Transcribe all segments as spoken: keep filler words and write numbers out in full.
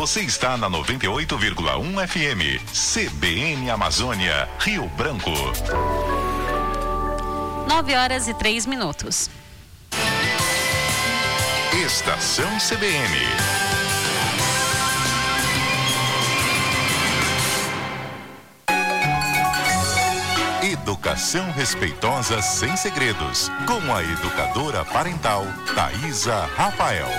Você está na noventa e oito vírgula um F M, C B N Amazônia, Rio Branco. nove horas e três minutos. Estação C B N. Educação respeitosa sem segredos, com a educadora parental Thaisa Rafael.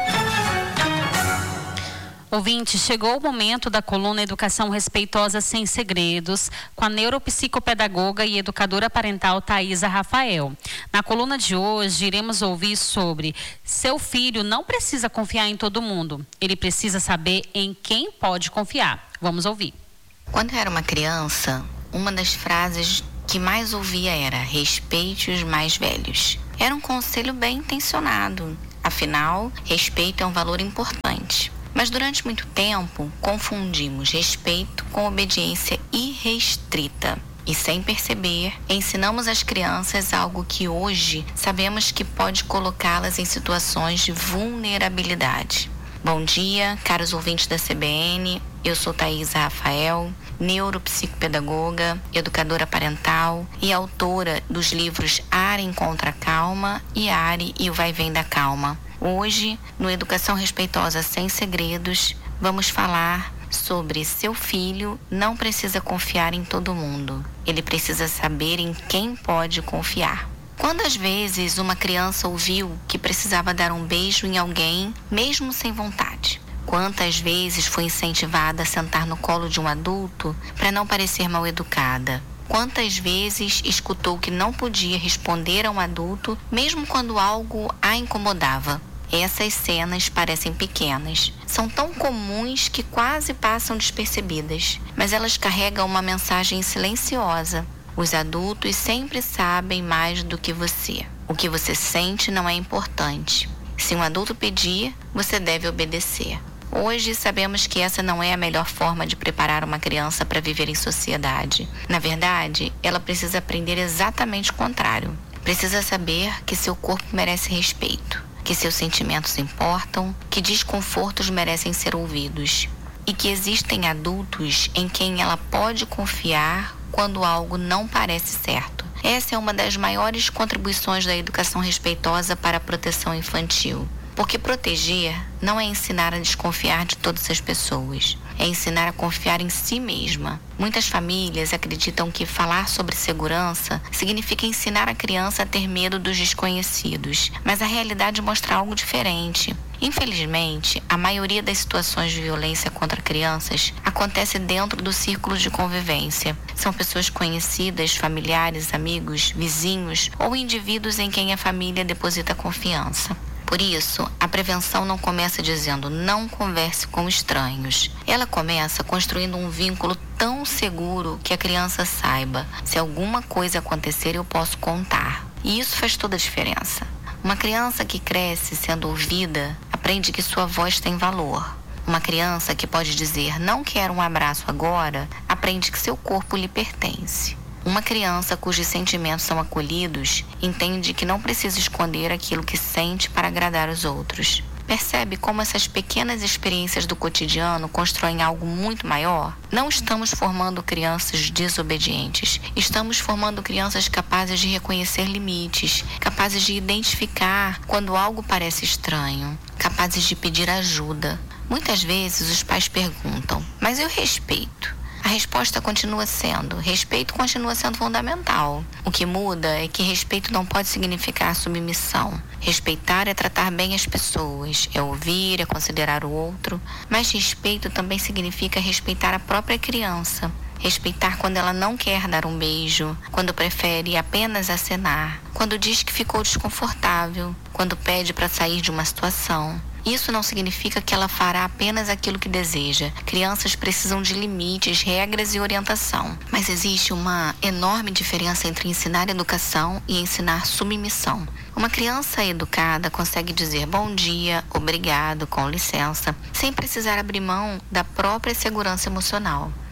Ouvinte, chegou o momento da coluna Educação Respeitosa Sem Segredos, com a neuropsicopedagoga e educadora parental Thaisa Rafael. Na coluna de hoje, iremos ouvir sobre seu filho não precisa confiar em todo mundo, ele precisa saber em quem pode confiar. Vamos ouvir. Quando eu era uma criança, uma das frases que mais ouvia era: respeite os mais velhos. Era um conselho bem intencionado, afinal, respeito é um valor importante. Mas durante muito tempo, confundimos respeito com obediência irrestrita. E sem perceber, ensinamos às crianças algo que hoje sabemos que pode colocá-las em situações de vulnerabilidade. Bom dia, caros ouvintes da C B N. Eu sou Thaisa Rafael, neuropsicopedagoga, educadora parental e autora dos livros Ari Encontra a Calma e Ari e o Vai Vem da Calma. Hoje, no Educação Respeitosa Sem Segredos, vamos falar sobre seu filho não precisa confiar em todo mundo. Ele precisa saber em quem pode confiar. Quantas vezes uma criança ouviu que precisava dar um beijo em alguém, mesmo sem vontade? Quantas vezes foi incentivada a sentar no colo de um adulto para não parecer mal educada? Quantas vezes escutou que não podia responder a um adulto, mesmo quando algo a incomodava? Essas cenas parecem pequenas. São tão comuns que quase passam despercebidas, mas elas carregam uma mensagem silenciosa. Os adultos sempre sabem mais do que você. O que você sente não é importante. Se um adulto pedir, você deve obedecer. Hoje sabemos que essa não é a melhor forma de preparar uma criança para viver em sociedade. Na verdade, ela precisa aprender exatamente o contrário. Precisa saber que seu corpo merece respeito, que seus sentimentos importam, que desconfortos merecem ser ouvidos e que existem adultos em quem ela pode confiar quando algo não parece certo. Essa é uma das maiores contribuições da educação respeitosa para a proteção infantil. Porque proteger não é ensinar a desconfiar de todas as pessoas, é ensinar a confiar em si mesma. Muitas famílias acreditam que falar sobre segurança significa ensinar a criança a ter medo dos desconhecidos, mas a realidade mostra algo diferente. Infelizmente, a maioria das situações de violência contra crianças acontece dentro do círculo de convivência. São pessoas conhecidas, familiares, amigos, vizinhos ou indivíduos em quem a família deposita confiança. Por isso, a prevenção não começa dizendo não converse com estranhos. Ela começa construindo um vínculo tão seguro que a criança saiba: se alguma coisa acontecer, eu posso contar. E isso faz toda a diferença. Uma criança que cresce sendo ouvida aprende que sua voz tem valor. Uma criança que pode dizer não quero um abraço agora aprende que seu corpo lhe pertence. Uma criança cujos sentimentos são acolhidos entende que não precisa esconder aquilo que sente para agradar os outros. Percebe como essas pequenas experiências do cotidiano constroem algo muito maior? Não estamos formando crianças desobedientes. Estamos formando crianças capazes de reconhecer limites, capazes de identificar quando algo parece estranho, capazes de pedir ajuda. Muitas vezes os pais perguntam: mas eu respeito? A resposta continua sendo: respeito continua sendo fundamental. O que muda é que respeito não pode significar submissão. Respeitar é tratar bem as pessoas, é ouvir, é considerar o outro. Mas respeito também significa respeitar a própria criança. Respeitar quando ela não quer dar um beijo, quando prefere apenas acenar, quando diz que ficou desconfortável, quando pede para sair de uma situação. Isso não significa que ela fará apenas aquilo que deseja. Crianças precisam de limites, regras e orientação. Mas existe uma enorme diferença entre ensinar educação e ensinar submissão. Uma criança educada consegue dizer bom dia, obrigado, com licença, sem precisar abrir mão da própria segurança emocional.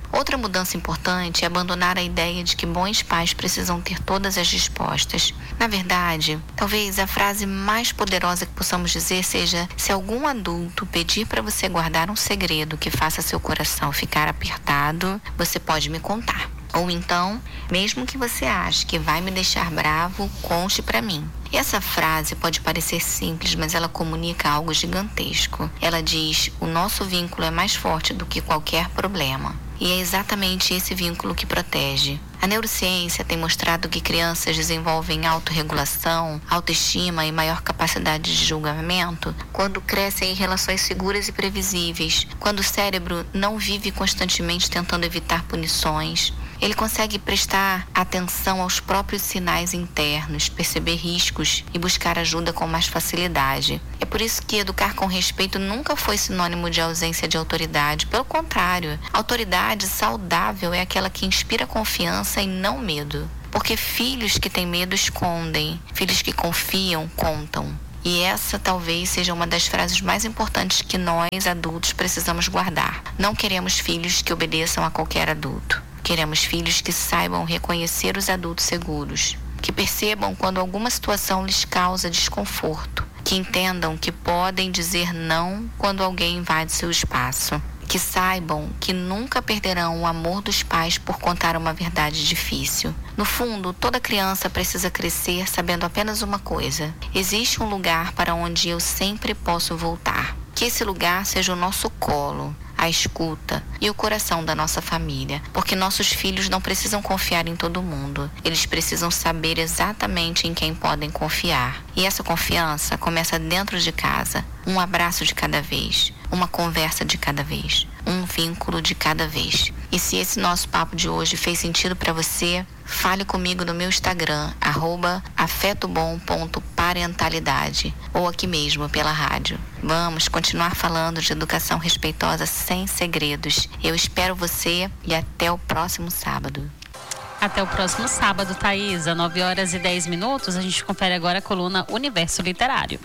Outra mudança importante é abandonar a ideia de que bons pais precisam ter todas as respostas. Na verdade, talvez a frase mais poderosa que possamos dizer seja: se algum adulto pedir para você guardar um segredo que faça seu coração ficar apertado, você pode me contar. Ou então, mesmo que você ache que vai me deixar bravo, conte para mim. E essa frase pode parecer simples, mas ela comunica algo gigantesco. Ela diz: o nosso vínculo é mais forte do que qualquer problema. E é exatamente esse vínculo que protege. A neurociência tem mostrado que crianças desenvolvem autorregulação, autoestima e maior capacidade de julgamento quando crescem em relações seguras e previsíveis, quando o cérebro não vive constantemente tentando evitar punições. Ele consegue prestar atenção aos próprios sinais internos, perceber riscos e buscar ajuda com mais facilidade. É por isso que educar com respeito nunca foi sinônimo de ausência de autoridade. Pelo contrário, autoridade saudável é aquela que inspira confiança e não medo. Porque filhos que têm medo escondem, filhos que confiam contam. E essa talvez seja uma das frases mais importantes que nós, adultos, precisamos guardar. Não queremos filhos que obedeçam a qualquer adulto. Queremos filhos que saibam reconhecer os adultos seguros, que percebam quando alguma situação lhes causa desconforto, que entendam que podem dizer não quando alguém invade seu espaço, que saibam que nunca perderão o amor dos pais por contar uma verdade difícil. No fundo, toda criança precisa crescer sabendo apenas uma coisa: existe um lugar para onde eu sempre posso voltar. Que esse lugar seja o nosso colo, a escuta e o coração da nossa família, porque nossos filhos não precisam confiar em todo mundo. Eles precisam saber exatamente em quem podem confiar. E essa confiança começa dentro de casa. Um abraço de cada vez, uma conversa de cada vez, um vínculo de cada vez. E se esse nosso papo de hoje fez sentido para você, fale comigo no meu Instagram, arroba afetobom ponto parentalidade, ou aqui mesmo pela rádio. Vamos continuar falando de educação respeitosa sem segredos. Eu espero você e até o próximo sábado. Até o próximo sábado, Thaisa, nove horas e dez minutos. A gente confere agora a coluna Universo Literário.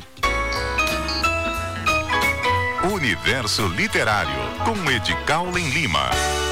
Universo Literário, com Edicaulen Lima.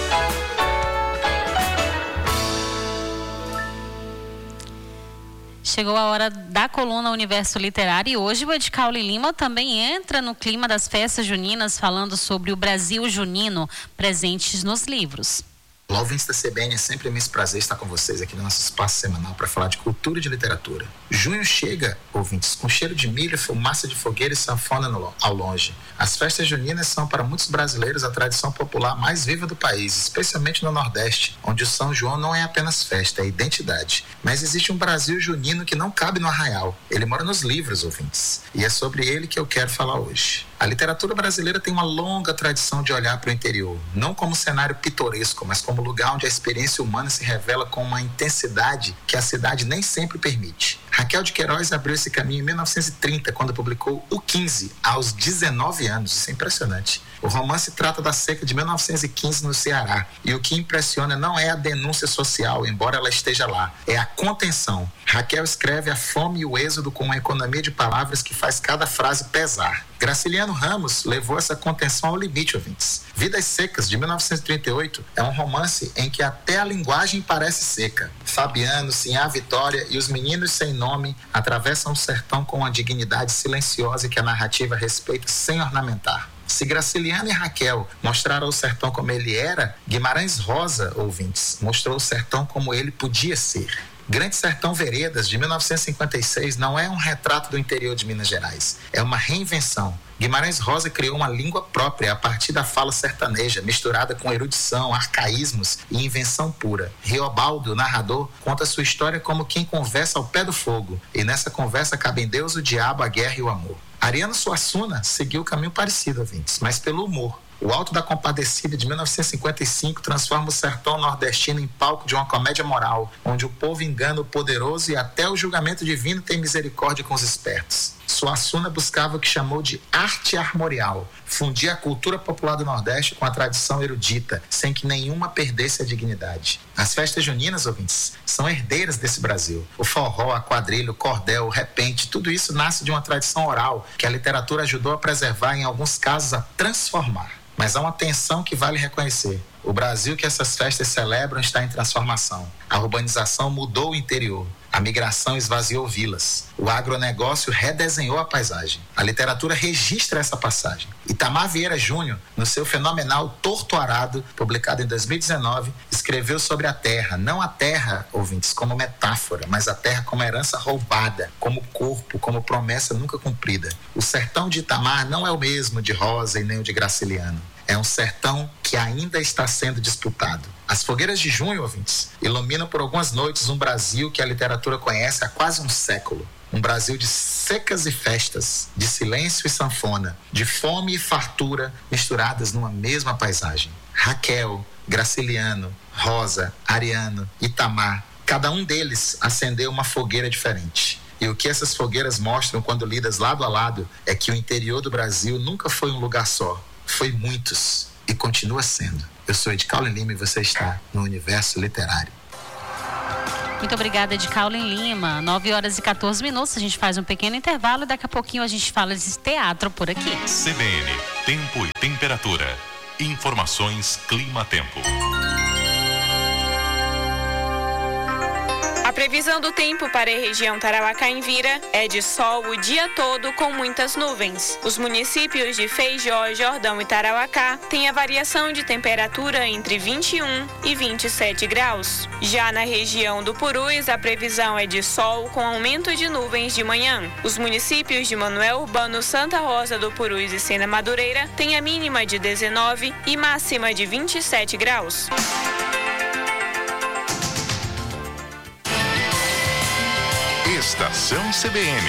Chegou a hora da coluna Universo Literário e hoje o Edicaulen Lima também entra no clima das festas juninas, falando sobre o Brasil junino presentes nos livros. Olá, ouvintes da C B N, é sempre um imenso prazer estar com vocês aqui no nosso espaço semanal para falar de cultura e de literatura. Junho chega, ouvintes, com cheiro de milho, fumaça de fogueira e sanfona no, ao longe. As festas juninas são para muitos brasileiros a tradição popular mais viva do país, especialmente no Nordeste, onde o São João não é apenas festa, é identidade. Mas existe um Brasil junino que não cabe no arraial. Ele mora nos livros, ouvintes. E é sobre ele que eu quero falar hoje. A literatura brasileira tem uma longa tradição de olhar para o interior, não como cenário pitoresco, mas como lugar onde a experiência humana se revela com uma intensidade que a cidade nem sempre permite. Raquel de Queiroz abriu esse caminho em mil novecentos e trinta, quando publicou O quinze, aos dezenove anos. Isso é impressionante. O romance trata da seca de mil novecentos e quinze no Ceará, e o que impressiona não é a denúncia social, embora ela esteja lá, é a contenção. Raquel escreve a fome e o êxodo com uma economia de palavras que faz cada frase pesar. Graciliano Ramos levou essa contenção ao limite, ouvintes. Vidas Secas, de mil novecentos e trinta e oito, é um romance em que até a linguagem parece seca. Fabiano, Sinhá Vitória e os meninos sem nome atravessam o sertão com uma dignidade silenciosa que a narrativa respeita sem ornamentar. Se Graciliano e Raquel mostraram o sertão como ele era, Guimarães Rosa, ouvintes, mostrou o sertão como ele podia ser. Grande Sertão Veredas, de mil novecentos e cinquenta e seis, não é um retrato do interior de Minas Gerais, é uma reinvenção. Guimarães Rosa criou uma língua própria a partir da fala sertaneja, misturada com erudição, arcaísmos e invenção pura. Riobaldo, o narrador, conta sua história como quem conversa ao pé do fogo, e nessa conversa cabem Deus, o diabo, a guerra e o amor. Ariano Suassuna seguiu o caminho parecido, ouvintes, mas pelo humor. O Alto da Compadecida, de mil novecentos e cinquenta e cinco, transforma o sertão nordestino em palco de uma comédia moral, onde o povo engana o poderoso e até o julgamento divino tem misericórdia com os espertos. Suassuna buscava o que chamou de arte armorial, fundia a cultura popular do Nordeste com a tradição erudita, sem que nenhuma perdesse a dignidade. As festas juninas, ouvintes, são herdeiras desse Brasil. O forró, a quadrilha, o cordel, o repente, tudo isso nasce de uma tradição oral que a literatura ajudou a preservar, em alguns casos a transformar. Mas há uma tensão que vale reconhecer. O Brasil que essas festas celebram está em transformação. A urbanização mudou o interior. A migração esvaziou vilas. O agronegócio redesenhou a paisagem. A literatura registra essa passagem. Itamar Vieira Júnior, no seu fenomenal Torto Arado, publicado em dois mil e dezenove, escreveu sobre a terra. Não a terra, ouvintes, como metáfora, mas a terra como herança roubada, como corpo, como promessa nunca cumprida. O sertão de Itamar não é o mesmo de Rosa e nem o de Graciliano. É um sertão que ainda está sendo disputado. As fogueiras de junho, ouvintes, iluminam por algumas noites um Brasil que a literatura conhece há quase um século. Um Brasil de secas e festas, de silêncio e sanfona, de fome e fartura misturadas numa mesma paisagem. Raquel, Graciliano, Rosa, Ariano, Itamar, cada um deles acendeu uma fogueira diferente. E o que essas fogueiras mostram quando lidas lado a lado é que o interior do Brasil nunca foi um lugar só. Foi muitos e continua sendo. Eu sou Ed Caulin Lima e você está no Universo Literário. Muito obrigada, Ed Caulin Lima. nove horas e quatorze minutos, a gente faz um pequeno intervalo e daqui a pouquinho a gente fala de teatro por aqui. C B N, tempo e temperatura. Informações Clima-Tempo. A previsão do tempo para a região Tarauacá-Envira é de sol o dia todo com muitas nuvens. Os municípios de Feijó, Jordão e Tarauacá têm a variação de temperatura entre vinte e um e vinte e sete graus. Já na região do Purus, a previsão é de sol com aumento de nuvens de manhã. Os municípios de Manoel Urbano, Santa Rosa do Purus e Sena Madureira têm a mínima de dezenove e máxima de vinte e sete graus. Estação C B N.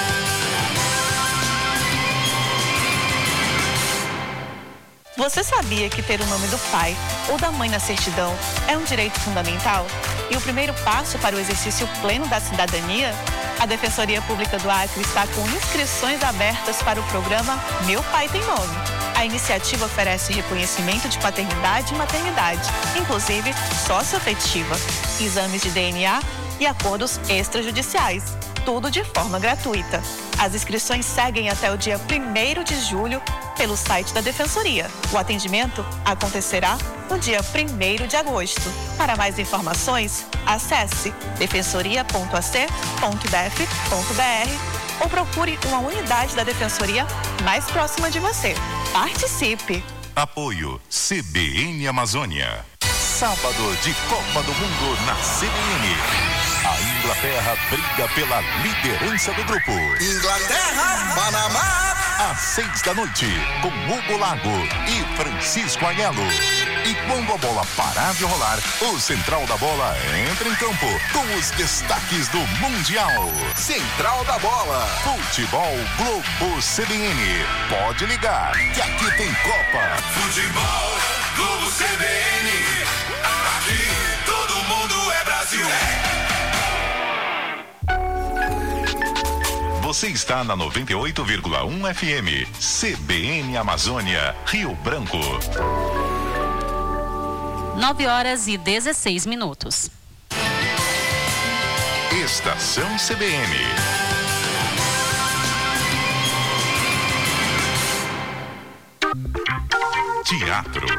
Você sabia que ter o nome do pai ou da mãe na certidão é um direito fundamental? E o primeiro passo para o exercício pleno da cidadania? A Defensoria Pública do Acre está com inscrições abertas para o programa Meu Pai Tem Nome. A iniciativa oferece reconhecimento de paternidade e maternidade, inclusive socioafetiva, exames de D N A e acordos extrajudiciais, tudo de forma gratuita. As inscrições seguem até o dia primeiro de julho pelo site da Defensoria. O atendimento acontecerá no dia primeiro de agosto. Para mais informações, acesse defensoria ponto a c ponto d f ponto b r ou procure uma unidade da Defensoria mais próxima de você. Participe! Apoio C B N Amazônia. Sábado de Copa do Mundo na C B N. A Inglaterra briga pela liderança do grupo. Inglaterra, Panamá. Às seis da noite, com Hugo Lago e Francisco Aiello. E quando a bola parar de rolar, o Central da Bola entra em campo com os destaques do Mundial. Central da Bola. Futebol Globo C B N. Pode ligar, que aqui tem Copa. Futebol Globo C B N. Aqui todo mundo é Brasil. Você está na noventa e oito vírgula um F M. C B N Amazônia, Rio Branco. nove horas e dezesseis minutos. Estação C B N. Teatro.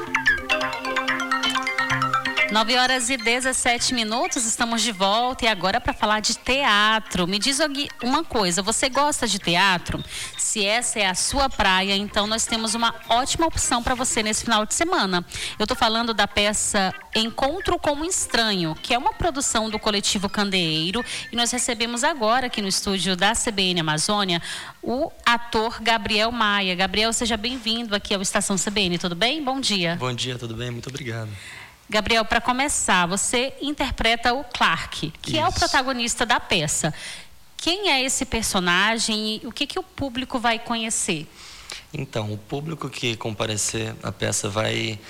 nove horas e dezessete minutos, estamos de volta e agora para falar de teatro. Me diz uma coisa, você gosta de teatro? Se essa é a sua praia, então nós temos uma ótima opção para você nesse final de semana. Eu estou falando da peça Encontro com um Estranho, que é uma produção do coletivo Candeeiro, e nós recebemos agora aqui no estúdio da C B N Amazônia o ator Gabriel Maia. Gabriel, seja bem-vindo aqui ao Estação C B N, tudo bem? Bom dia. Bom dia, tudo bem? Muito obrigado. Gabriel, para começar, você interpreta o Clark, que Isso. é o protagonista da peça. Quem é esse personagem e o que, que o público vai conhecer? Então, o público que comparecer à peça vai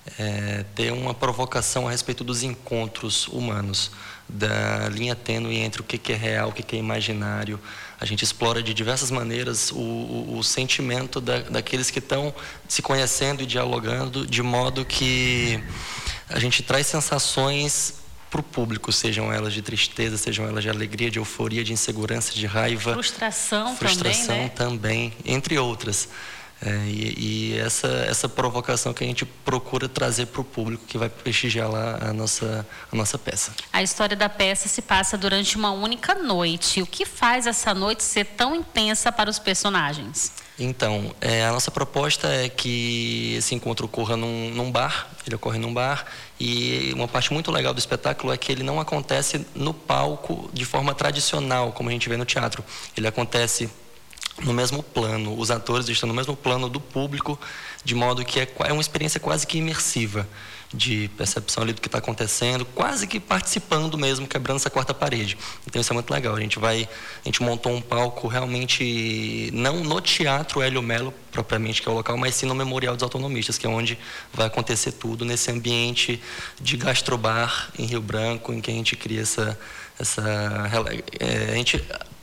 é, ter uma provocação a respeito dos encontros humanos, da linha tênue entre o que é real, o que é imaginário. A gente explora de diversas maneiras o, o, o sentimento da, daqueles que estão se conhecendo e dialogando, de modo que a gente traz sensações para o público, sejam elas de tristeza, sejam elas de alegria, de euforia, de insegurança, de raiva. Frustração, frustração também, né? também, entre outras. É, e e essa, essa provocação que a gente procura trazer para o público que vai prestigiar lá a nossa, a nossa peça. A história da peça se passa durante uma única noite. O que faz essa noite ser tão intensa para os personagens? Então, é, a nossa proposta é que esse encontro ocorra num, num bar, ele ocorre num bar, e uma parte muito legal do espetáculo é que ele não acontece no palco de forma tradicional, como a gente vê no teatro. Ele acontece no mesmo plano, os atores estão no mesmo plano do público, de modo que é, é uma experiência quase que imersiva, de percepção ali do que está acontecendo, quase que participando mesmo, quebrando essa quarta parede. Então isso é muito legal. A gente vai, a gente montou um palco realmente não no Teatro Hélio Melo propriamente, que é o local, mas sim no Memorial dos Autonomistas, que é onde vai acontecer tudo nesse ambiente de gastrobar em Rio Branco, em que a gente cria essa, essa é, a gente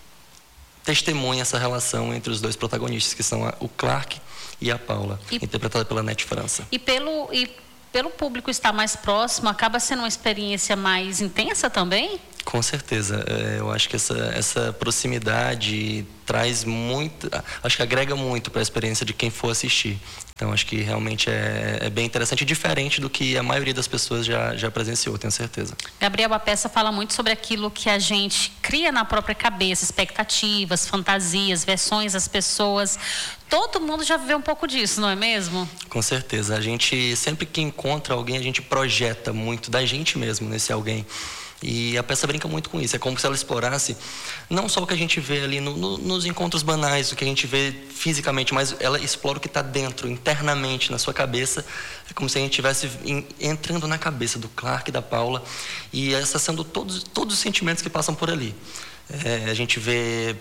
testemunha essa relação entre os dois protagonistas, que são a, o Clark e a Paula, e, interpretada pela Nete França. E pelo, e pelo público estar mais próximo, acaba sendo uma experiência mais intensa também? Com certeza. É, eu acho que essa, essa proximidade traz muito, acho que agrega muito para a experiência de quem for assistir. Então, acho que realmente é, é bem interessante e diferente do que a maioria das pessoas já, já presenciou, tenho certeza. Gabriel, a peça fala muito sobre aquilo que a gente cria na própria cabeça, expectativas, fantasias, versões das pessoas. Todo mundo já viveu um pouco disso, não é mesmo? Com certeza. A gente, sempre que encontra alguém, a gente projeta muito da gente mesmo nesse alguém. E a peça brinca muito com isso. É como se ela explorasse não só o que a gente vê ali no, no, nos encontros banais, o que a gente vê fisicamente, mas ela explora o que está dentro, internamente, na sua cabeça. É como se a gente estivesse entrando na cabeça do Clark e da Paula e acessando todos, todos os sentimentos que passam por ali. É, a gente vê...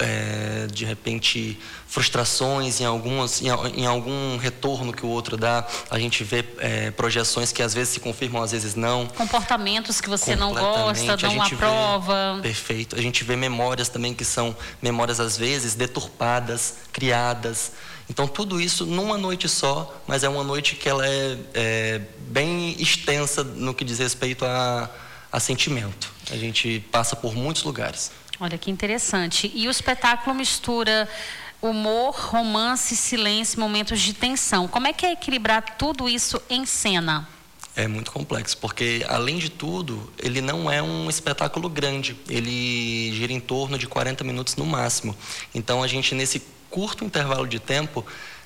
É, de repente frustrações em, algumas, em, em algum retorno que o outro dá. A gente vê é, projeções que às vezes se confirmam, às vezes não. Comportamentos que você não gosta, não a aprova. Vê, perfeito. A gente vê memórias também que são memórias às vezes deturpadas, criadas. Então tudo isso numa noite só, mas é uma noite que ela é, é bem extensa no que diz respeito a, a sentimento. A gente passa por muitos lugares. Olha que interessante. E o espetáculo mistura humor, romance, silêncio, momentos de tensão. Como é que é equilibrar tudo isso em cena? É muito complexo, porque, além de tudo, ele não é um espetáculo grande. Ele gira em torno de quarenta minutos no máximo. Então, a gente, nesse curto intervalo de tempo,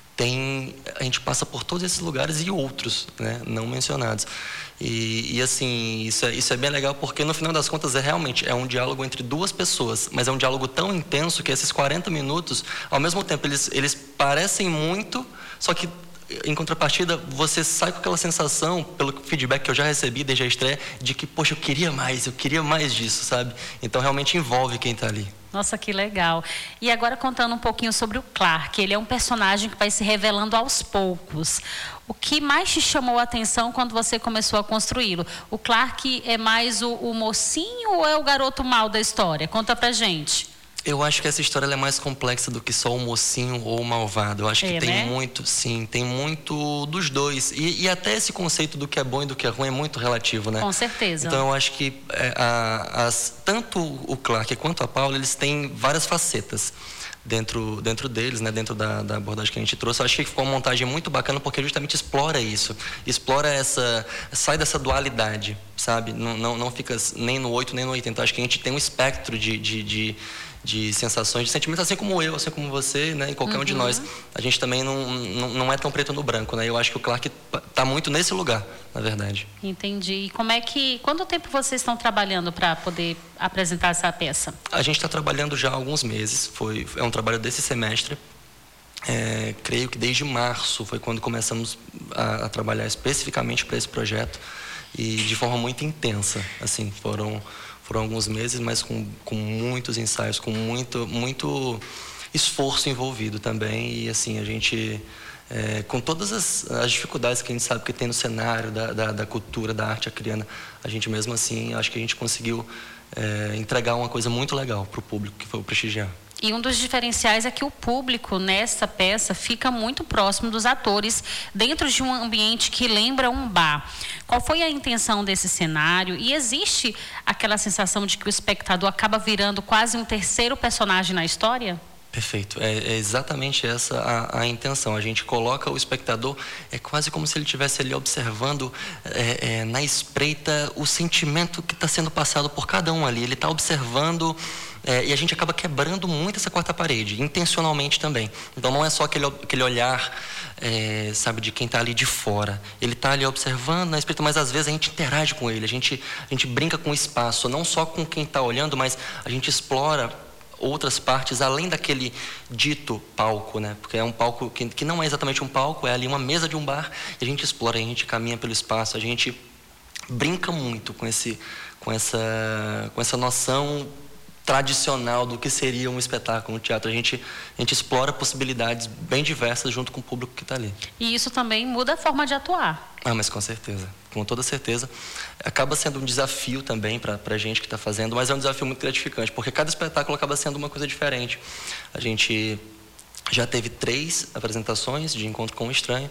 tem, a gente passa por todos esses lugares e outros, né, não mencionados. E, e assim, isso é, isso é bem legal porque no final das contas é realmente é um diálogo entre duas pessoas, mas é um diálogo tão intenso que esses quarenta minutos, ao mesmo tempo, eles, eles parecem muito, só que em contrapartida, você sai com aquela sensação, pelo feedback que eu já recebi desde a estreia, de que, poxa, eu queria mais, eu queria mais disso, sabe? Então, realmente envolve quem está ali. Nossa, que legal. E agora contando um pouquinho sobre o Clark, ele é um personagem que vai se revelando aos poucos. O que mais te chamou a atenção quando você começou a construí-lo? O Clark é mais o, o mocinho ou é o garoto mau da história? Conta pra gente. Eu acho que essa história ela é mais complexa do que só o mocinho ou o malvado. Eu acho é, que tem né? muito, sim, tem muito dos dois. E, e até esse conceito do que é bom e do que é ruim é muito relativo, né? Com certeza. Então eu acho que é, a, as, tanto o Clark quanto a Paula, eles têm várias facetas dentro, dentro deles, né? Dentro da, da abordagem que a gente trouxe. Eu acho que ficou uma montagem muito bacana porque justamente explora isso. Explora essa... sai dessa dualidade, sabe? Não, não, não fica nem no oito nem no oitenta. Eu acho que a gente tem um espectro de... de, de de sensações, de sentimentos, assim como eu, assim como você, né, e qualquer uhum. um de nós. A gente também não, não, não é tão preto no branco, né? Eu acho que o Clark está muito nesse lugar, na verdade. Entendi. E como é que... Quanto tempo vocês estão trabalhando para poder apresentar essa peça? A gente está trabalhando já há alguns meses. Foi, é um trabalho desse semestre. É, creio que desde março foi quando começamos a, a trabalhar especificamente para esse projeto e de forma muito intensa. Assim, foram... Foram alguns meses, mas com, com muitos ensaios, com muito, muito esforço envolvido também. E assim, a gente É, com todas as, as dificuldades que a gente sabe que tem no cenário da, da, da cultura, da arte acriana, a gente mesmo assim, acho que a gente conseguiu é, entregar uma coisa muito legal para o público, que foi o prestigiar. E um dos diferenciais é que o público nessa peça fica muito próximo dos atores, dentro de um ambiente que lembra um bar. Qual foi a intenção desse cenário? E existe aquela sensação de que o espectador acaba virando quase um terceiro personagem na história? Perfeito, é, é exatamente essa a, a intenção. A gente coloca o espectador, é quase como se ele estivesse ali observando é, é, na espreita o sentimento que está sendo passado por cada um ali. Ele está observando é, e a gente acaba quebrando muito essa quarta parede, intencionalmente também. Então não é só aquele, aquele olhar, é, sabe, de quem está ali de fora. Ele está ali observando na espreita, mas às vezes a gente interage com ele, a gente, a gente brinca com o espaço, não só com quem está olhando, mas a gente explora outras partes além daquele dito palco, né? Porque é um palco que, que não é exatamente um palco, é ali uma mesa de um bar, e a gente explora, a gente caminha pelo espaço, a gente brinca muito com esse, com essa, com essa noção tradicional do que seria um espetáculo, um teatro. A gente, a gente explora possibilidades bem diversas junto com o público que está ali. E isso também muda a forma de atuar. Ah, mas com certeza, com toda certeza. Acaba sendo um desafio também para a gente que está fazendo, mas é um desafio muito gratificante, porque cada espetáculo acaba sendo uma coisa diferente. A gente já teve três apresentações de Encontro com o Estranho,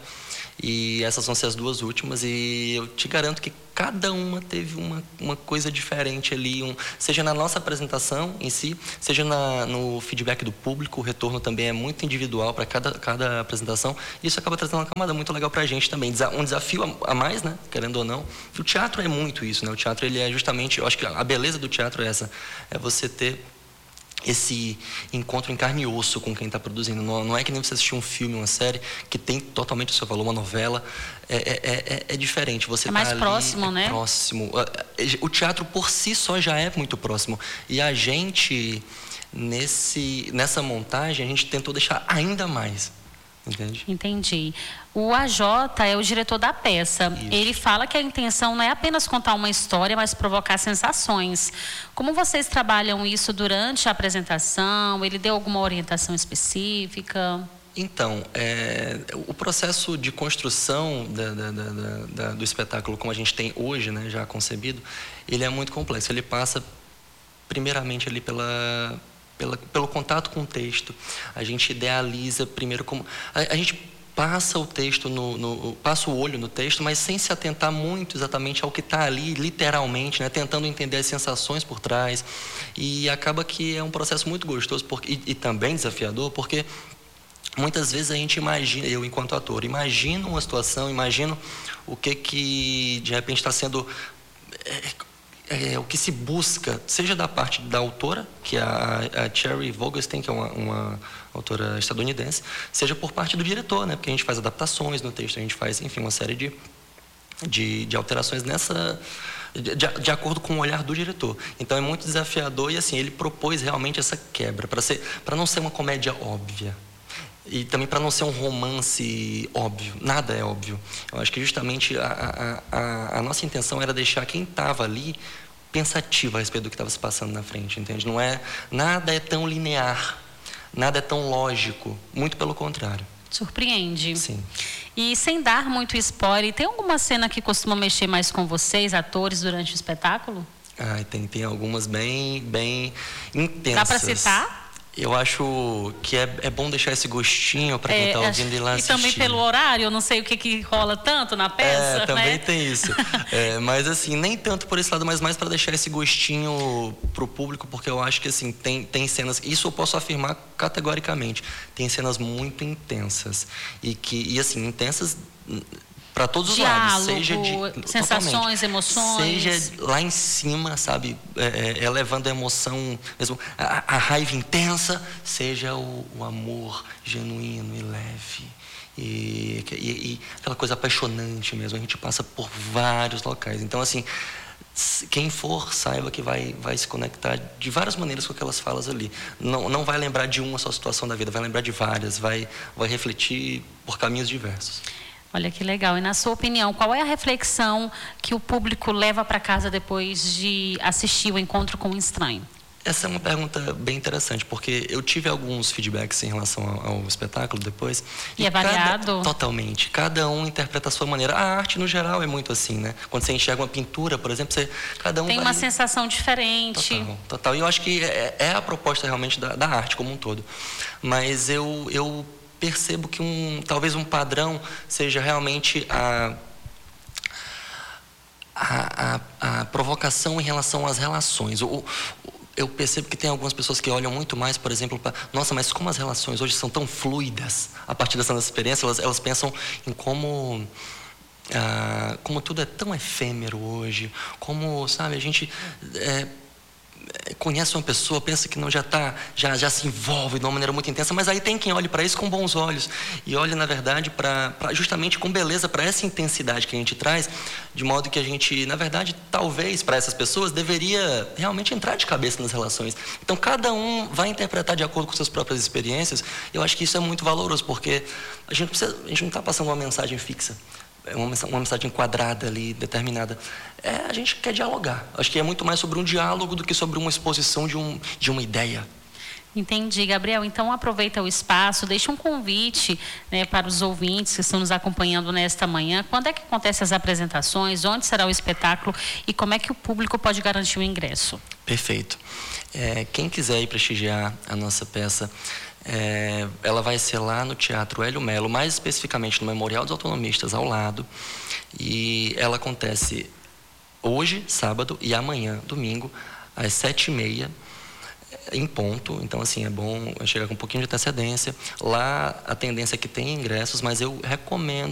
e essas vão ser as duas últimas, e eu te garanto que cada uma teve uma, uma coisa diferente ali, um, seja na nossa apresentação em si, seja na, no feedback do público. O retorno também é muito individual para cada, cada apresentação, e isso acaba trazendo uma camada muito legal para a gente também, um desafio a mais, né, querendo ou não. O teatro é muito isso, né? O teatro, ele é justamente, eu acho que a beleza do teatro é essa, é você ter esse encontro em carne e osso com quem está produzindo. Não, não é que nem você assistir um filme, uma série, que tem totalmente o seu valor, uma novela. É, é, é, é diferente. Você é mais tá ali, próximo, é né? Próximo. O teatro por si só já é muito próximo. E a gente, nesse, nessa montagem, a gente tentou deixar ainda mais. Entende? Entendi. O A J é o diretor da peça. Isso. Ele fala que a intenção não é apenas contar uma história, mas provocar sensações. Como vocês trabalham isso durante a apresentação? Ele deu alguma orientação específica? Então, é, o processo de construção da, da, da, da, do espetáculo, como a gente tem hoje, né, já concebido, ele é muito complexo. Ele passa, primeiramente, ali pela... Pela, pelo contato com o texto. A gente idealiza primeiro como... A, a gente passa o texto, no, no, passa o olho no texto, mas sem se atentar muito exatamente ao que está ali, literalmente, né? Tentando entender as sensações por trás. E acaba que é um processo muito gostoso porque, e, e também desafiador, porque muitas vezes a gente imagina, eu enquanto ator, imagino uma situação, imagino o que que de repente está sendo... É, É, o que se busca, seja da parte da autora, que é a, a Cherry Vogelstein, que é uma, uma autora estadunidense, seja por parte do diretor, né? Porque a gente faz adaptações no texto, a gente faz, enfim, uma série de, de, de alterações nessa, de, de acordo com o olhar do diretor. Então é muito desafiador e assim, ele propôs realmente essa quebra, para ser, para não ser uma comédia óbvia. E também para não ser um romance óbvio, nada é óbvio. Eu acho que justamente a, a, a, a nossa intenção era deixar quem estava ali pensativo a respeito do que estava se passando na frente, entende? Não é, nada é tão linear, nada é tão lógico, muito pelo contrário. Surpreende. Sim. E sem dar muito spoiler, tem alguma cena que costuma mexer mais com vocês, atores, durante o espetáculo? Ah, tem, tem algumas bem, bem intensas. Dá para citar? Eu acho que é, é bom deixar esse gostinho para quem está é, ouvindo ir lá e assistir. E também pelo horário, eu não sei o que, que rola tanto na peça, É, também né? tem isso. É, mas assim, nem tanto por esse lado, mas mais para deixar esse gostinho pro público, porque eu acho que assim, tem, tem cenas, isso eu posso afirmar categoricamente, tem cenas muito intensas. E que, e assim, intensas... para todos os Diálogo, lados, seja de sensações, emoções, seja lá em cima, sabe, é, é, elevando a emoção mesmo, a, a raiva intensa, seja o, o amor genuíno e leve e, e, e aquela coisa apaixonante mesmo. A gente passa por vários locais, então assim, quem for saiba que vai, vai se conectar de várias maneiras com aquelas falas ali. Não, não vai lembrar de uma só situação da vida, vai lembrar de várias, vai, vai refletir por caminhos diversos. Olha que legal. E na sua opinião, qual é a reflexão que o público leva para casa depois de assistir o Encontro com o Estranho? Essa é uma pergunta bem interessante, porque eu tive alguns feedbacks em relação ao, ao espetáculo depois. E, e é variado? Cada, totalmente. Cada um interpreta a sua maneira. A arte, no geral, é muito assim, né? Quando você enxerga uma pintura, por exemplo, você, cada um tem vai... uma sensação diferente. Total, total. E eu acho que é, é a proposta realmente da, da arte como um todo. Mas eu, eu percebo que um, talvez um padrão seja realmente a... A, a, a provocação em relação às relações. O, o, eu percebo que tem algumas pessoas que olham muito mais, por exemplo, para... Nossa, mas como as relações hoje são tão fluidas, a partir dessa nossa experiência, elas, elas pensam em como... Ah, como tudo é tão efêmero hoje, como, sabe, a gente... É, conhece uma pessoa, pensa que não já tá, já, já se envolve de uma maneira muito intensa, mas aí tem quem olhe para isso com bons olhos e olhe, na verdade, para justamente com beleza para essa intensidade que a gente traz, de modo que a gente, na verdade, talvez para essas pessoas deveria realmente entrar de cabeça nas relações. Então, cada um vai interpretar de acordo com suas próprias experiências. Eu acho que isso é muito valoroso, porque a gente, precisa, a gente não está passando uma mensagem fixa. É uma, uma mensagem quadrada ali, determinada. É, a gente quer dialogar. Acho que é muito mais sobre um diálogo do que sobre uma exposição de, um, de uma ideia. Entendi, Gabriel. Então, aproveita o espaço, deixa um convite, né, para os ouvintes que estão nos acompanhando nesta manhã. Quando é que acontecem as apresentações? Onde será o espetáculo? E como é que o público pode garantir o ingresso? Perfeito. É, quem quiser ir prestigiar a nossa peça, É, ela vai ser lá no Teatro Hélio Melo, mais especificamente no Memorial dos Autonomistas, ao lado. E ela acontece hoje, sábado, e amanhã, domingo, às sete e meia, em ponto. Então, assim, é bom chegar com um pouquinho de antecedência. Lá, a tendência é que tenha ingressos, mas eu recomendo